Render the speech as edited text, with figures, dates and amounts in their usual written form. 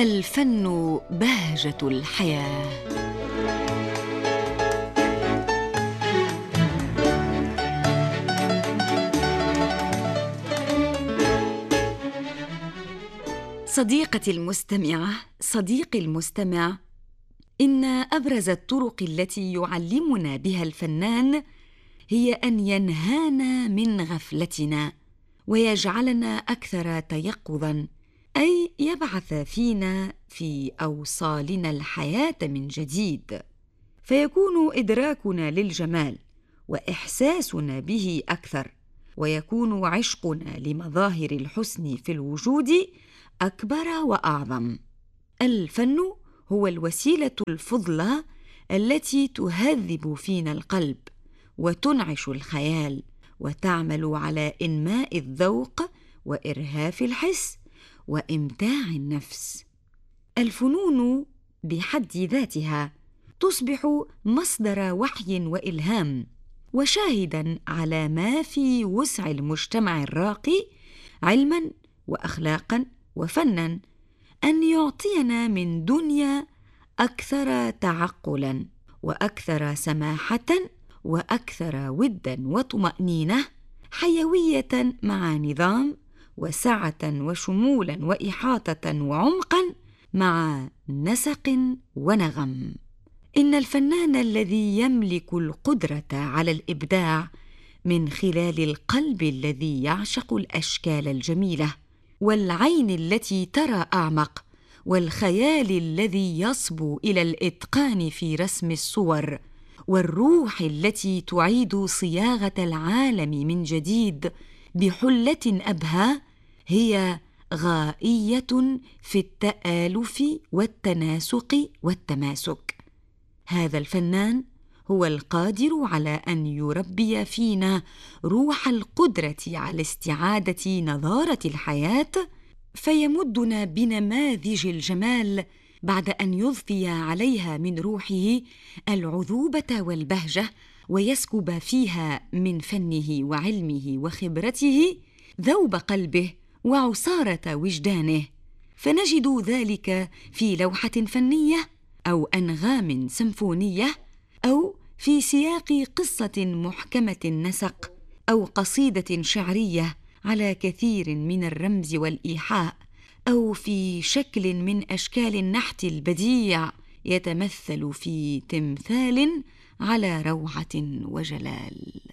الفن بهجة الحياة. صديقتي المستمعة، صديقي المستمع، إن أبرز الطرق التي يعلمنا بها الفنان هي أن ينهانا من غفلتنا ويجعلنا أكثر تيقظاً، أي يبعث فينا في أوصالنا الحياة من جديد، فيكون إدراكنا للجمال وإحساسنا به أكثر، ويكون عشقنا لمظاهر الحسن في الوجود أكبر وأعظم. الفن هو الوسيلة الفضلى التي تهذب فينا القلب وتنعش الخيال وتعمل على إنماء الذوق وإرهاف الحس وإمتاع النفس. الفنون بحد ذاتها تصبح مصدر وحي وإلهام، وشاهداً على ما في وسع المجتمع الراقي علماً وأخلاقاً وفناً، أن يعطينا من دنيا أكثر تعقلاً وأكثر سماحة وأكثر وداً وطمأنينة، حيوية مع نظام، وسعة وشمولاً وإحاطة وعمقاً مع نسق ونغم. إن الفنان الذي يملك القدرة على الإبداع من خلال القلب الذي يعشق الأشكال الجميلة، والعين التي ترى أعمق، والخيال الذي يصبو إلى الإتقان في رسم الصور، والروح التي تعيد صياغة العالم من جديد بحلة أبهى، هي غائية في التآلف والتناسق والتماسك. هذا الفنان هو القادر على أن يربي فينا روح القدرة على استعادة نضارة الحياة، فيمدنا بنماذج الجمال بعد أن يضفي عليها من روحه العذوبة والبهجة، ويسكب فيها من فنه وعلمه وخبرته ذوب قلبه وعصارة وجدانه، فنجد ذلك في لوحة فنية أو أنغام سيمفونية، أو في سياق قصة محكمة النسق، أو قصيدة شعرية على كثير من الرمز والإيحاء، أو في شكل من أشكال النحت البديع يتمثل في تمثال على روعة وجلال.